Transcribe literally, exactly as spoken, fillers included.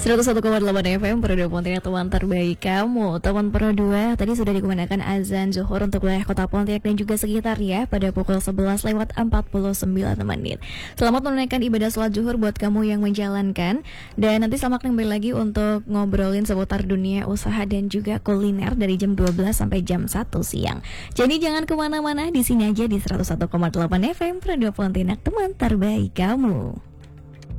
seratus satu koma delapan F M Pro dua Pontianak, teman terbaik kamu. Teman Pro dua, tadi sudah digunakan azan zuhur untuk wilayah kota Pontianak dan juga sekitar ya, pada pukul sebelas lewat empat puluh sembilan menit. Selamat menunaikan ibadah sholat zuhur buat kamu yang menjalankan. Dan nanti selamat kembali lagi untuk ngobrolin seputar dunia usaha dan juga kuliner dari jam dua belas sampai jam satu siang. Jadi jangan kemana-mana, di sini aja di seratus satu koma delapan F M Pro dua Pontianak, teman terbaik kamu.